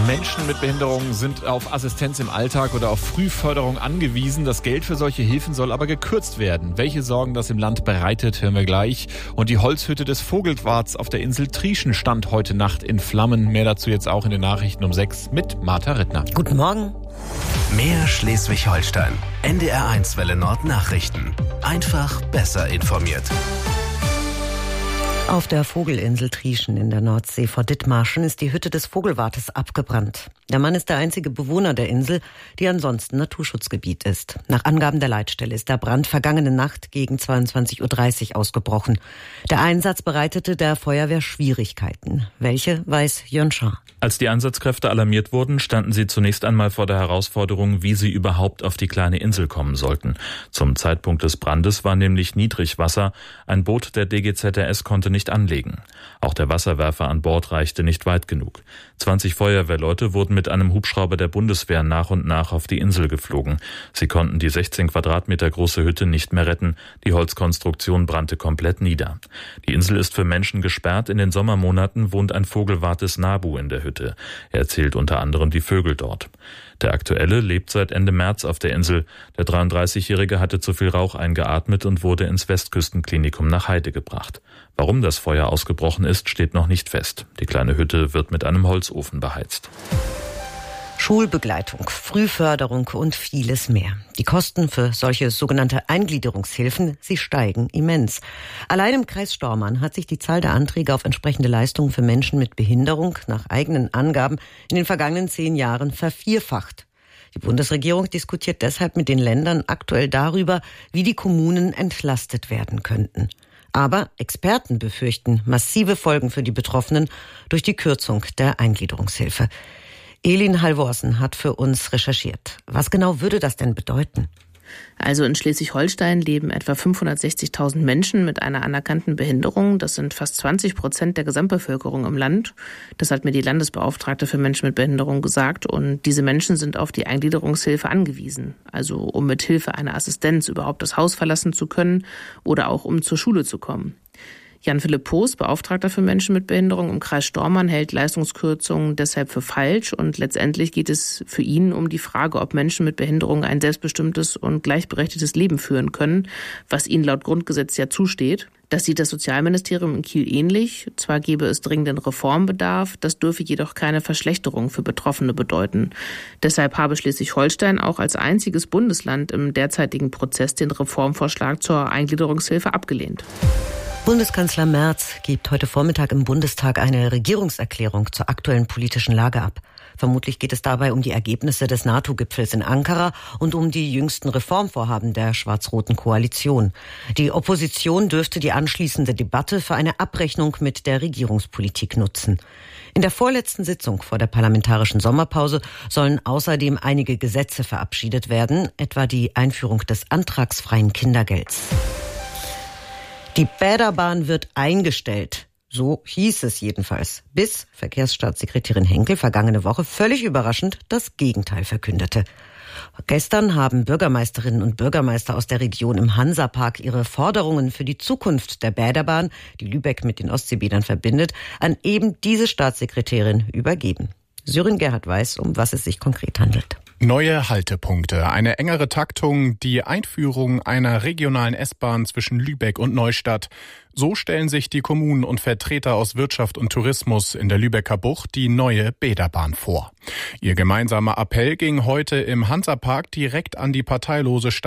Menschen mit Behinderungen sind auf Assistenz im Alltag oder auf Frühförderung angewiesen. Das Geld für solche Hilfen soll aber gekürzt werden. Welche Sorgen das im Land bereitet, hören wir gleich. Und die Holzhütte des Vogelwarts auf der Insel Trieschen stand heute Nacht in Flammen. Mehr dazu jetzt auch in den Nachrichten um 6 mit Martha Rittner. Guten Morgen. Mehr Schleswig-Holstein. NDR1 Welle Nord Nachrichten. Einfach besser informiert. Auf der Vogelinsel Trieschen in der Nordsee vor Dithmarschen ist die Hütte des Vogelwartes abgebrannt. Der Mann ist der einzige Bewohner der Insel, die ansonsten Naturschutzgebiet ist. Nach Angaben der Leitstelle ist der Brand vergangene Nacht gegen 22.30 Uhr ausgebrochen. Der Einsatz bereitete der Feuerwehr Schwierigkeiten. Welche, weiß Jörn Schaar. Als die Einsatzkräfte alarmiert wurden, standen sie zunächst einmal vor der Herausforderung, wie sie überhaupt auf die kleine Insel kommen sollten. Zum Zeitpunkt des Brandes war nämlich Niedrigwasser. Ein Boot der DGZRS konnte nicht anlegen. Auch der Wasserwerfer an Bord reichte nicht weit genug. 20 Feuerwehrleute wurden mit einem Hubschrauber der Bundeswehr nach und nach auf die Insel geflogen. Sie konnten die 16 Quadratmeter große Hütte nicht mehr retten. Die Holzkonstruktion brannte komplett nieder. Die Insel ist für Menschen gesperrt. In den Sommermonaten wohnt ein Vogelwart des NABU in der Hütte. Er zählt unter anderem die Vögel dort. Der Aktuelle lebt seit Ende März auf der Insel. Der 33-Jährige hatte zu viel Rauch eingeatmet und wurde ins Westküstenklinikum nach Heide gebracht. Warum das Feuer ausgebrochen ist, steht noch nicht fest. Die kleine Hütte wird mit einem Holzofen beheizt. Schulbegleitung, Frühförderung und vieles mehr. Die Kosten für solche sogenannte Eingliederungshilfen, sie steigen immens. Allein im Kreis Stormarn hat sich die Zahl der Anträge auf entsprechende Leistungen für Menschen mit Behinderung nach eigenen Angaben in den vergangenen 10 Jahren vervierfacht. Die Bundesregierung diskutiert deshalb mit den Ländern aktuell darüber, wie die Kommunen entlastet werden könnten. Aber Experten befürchten massive Folgen für die Betroffenen durch die Kürzung der Eingliederungshilfe. Elin Halvorsen hat für uns recherchiert. Was genau würde das denn bedeuten? Also in Schleswig-Holstein leben etwa 560.000 Menschen mit einer anerkannten Behinderung. Das sind fast 20% der Gesamtbevölkerung im Land. Das hat mir die Landesbeauftragte für Menschen mit Behinderung gesagt. Und diese Menschen sind auf die Eingliederungshilfe angewiesen. Also um mit Hilfe einer Assistenz überhaupt das Haus verlassen zu können oder auch um zur Schule zu kommen. Jan-Philipp Poos, Beauftragter für Menschen mit Behinderung im Kreis Stormarn, hält Leistungskürzungen deshalb für falsch. Und letztendlich geht es für ihn um die Frage, ob Menschen mit Behinderung ein selbstbestimmtes und gleichberechtigtes Leben führen können, was ihnen laut Grundgesetz ja zusteht. Das sieht das Sozialministerium in Kiel ähnlich. Zwar gäbe es dringenden Reformbedarf, das dürfe jedoch keine Verschlechterung für Betroffene bedeuten. Deshalb habe Schleswig-Holstein auch als einziges Bundesland im derzeitigen Prozess den Reformvorschlag zur Eingliederungshilfe abgelehnt. Bundeskanzler Merz gibt heute Vormittag im Bundestag eine Regierungserklärung zur aktuellen politischen Lage ab. Vermutlich geht es dabei um die Ergebnisse des NATO-Gipfels in Ankara und um die jüngsten Reformvorhaben der schwarz-roten Koalition. Die Opposition dürfte die anschließende Debatte für eine Abrechnung mit der Regierungspolitik nutzen. In der vorletzten Sitzung vor der parlamentarischen Sommerpause sollen außerdem einige Gesetze verabschiedet werden, etwa die Einführung des antragsfreien Kindergelds. Die Bäderbahn wird eingestellt. So hieß es jedenfalls, bis Verkehrsstaatssekretärin Henkel vergangene Woche völlig überraschend das Gegenteil verkündete. Gestern haben Bürgermeisterinnen und Bürgermeister aus der Region im Hansapark ihre Forderungen für die Zukunft der Bäderbahn, die Lübeck mit den Ostseebädern verbindet, an eben diese Staatssekretärin übergeben. Sören Gerhard weiß, um was es sich konkret handelt. Neue Haltepunkte, eine engere Taktung, die Einführung einer regionalen S-Bahn zwischen Lübeck und Neustadt. So stellen sich die Kommunen und Vertreter aus Wirtschaft und Tourismus in der Lübecker Bucht die neue Bäderbahn vor. Ihr gemeinsamer Appell ging heute im Hansapark direkt an die parteilose